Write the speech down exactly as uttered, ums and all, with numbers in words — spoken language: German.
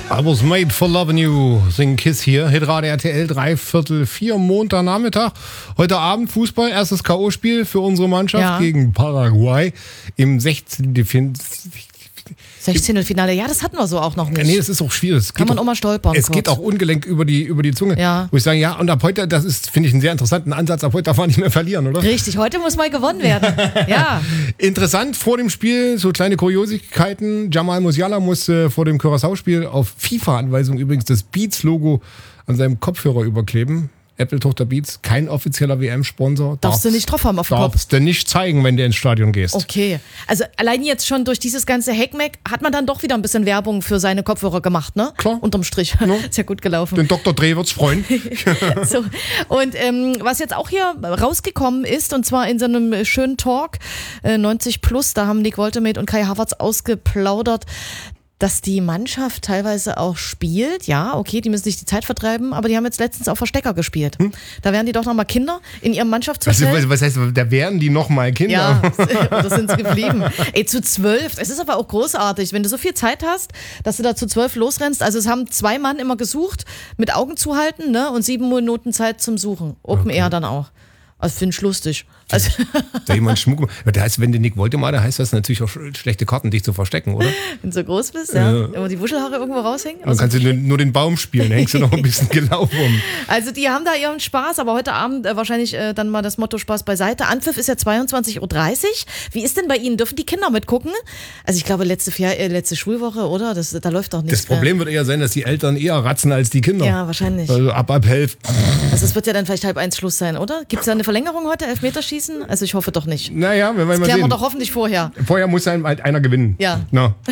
I was made for loving you, sing Kiss hier. Hitradio R T L, drei Viertel vier, Montagnachmittag. Heute Abend Fußball, erstes K O-Spiel für unsere Mannschaft ja. gegen Paraguay im sechzehnten. Sechzehntelfinale, ja, das hatten wir so auch noch nicht. Nee, das ist auch schwierig. Es Kann man auch, auch mal stolpern. Es kurz. geht auch ungelenk über die, über die Zunge. Ja. Wo ich sage, ja, und ab heute, das ist, finde ich, einen sehr interessanten Ansatz, ab heute darf man nicht mehr verlieren, oder? Richtig, heute muss mal gewonnen werden. Ja. Interessant, vor dem Spiel, so kleine Kuriositäten. Jamal Musiala musste vor dem Curaçao-Spiel auf FIFA-Anweisung übrigens das Beats-Logo an seinem Kopfhörer überkleben. Apple-Tochter Beats, kein offizieller W M-Sponsor. Darfst du nicht drauf haben auf dem Kopf? Darfst du nicht zeigen, wenn du ins Stadion gehst. Okay, also allein jetzt schon durch dieses ganze Heckmeck hat man dann doch wieder ein bisschen Werbung für seine Kopfhörer gemacht, ne? Klar. Unterm Strich. Ja. Ist ja gut gelaufen. Den Doktor Dreh wird's freuen. So. Und ähm, was jetzt auch hier rausgekommen ist, und zwar in so einem schönen Talk, äh, neunzig plus, da haben Nick Woltemade und Kai Havertz ausgeplaudert, dass die Mannschaft teilweise auch spielt. Ja, okay, die müssen sich die Zeit vertreiben, aber die haben jetzt letztens auch Verstecker gespielt. Hm? Da wären die doch nochmal Kinder in ihrem Mannschaftshotel. Was, was heißt, da wären die nochmal Kinder? Ja, oder sind sie geblieben? Ey, zu zwölf, es ist aber auch großartig, wenn du so viel Zeit hast, dass du da zu zwölf losrennst. Also es haben zwei Mann immer gesucht, mit Augen zuhalten, ne, und sieben Minuten Zeit zum Suchen. Open okay. Air dann auch. Also finde ich lustig. Also da jemand Schmuck. Das heißt, wenn du Nick Woltemade, heißt das natürlich auch schlechte Karten, dich zu verstecken, oder? Wenn du so groß bist, ja. ja. Immer die Wuschelhaare irgendwo raushängen. Dann kannst du nur, nur den Baum spielen, da hängst du noch ein bisschen gelaufen um. Also die haben da ihren Spaß, aber heute Abend äh, wahrscheinlich äh, dann mal das Motto Spaß beiseite. Anpfiff ist ja zweiundzwanzig Uhr dreißig. Wie ist denn bei Ihnen? Dürfen die Kinder mitgucken? Also ich glaube, letzte, Fer- äh, letzte Schulwoche, oder? Das, da läuft doch nichts Das Problem mehr. wird eher sein, dass die Eltern eher ratzen als die Kinder. Ja, wahrscheinlich. Also ab, ab elf. Also es wird ja dann vielleicht halb eins Schluss sein, oder? Gibt es da eine Verlängerung heute? Elfmeterschießen? Also ich hoffe doch nicht. Naja, wir werden das mal klären sehen. wir doch hoffentlich vorher. Vorher muss halt einer gewinnen. Ja. Na.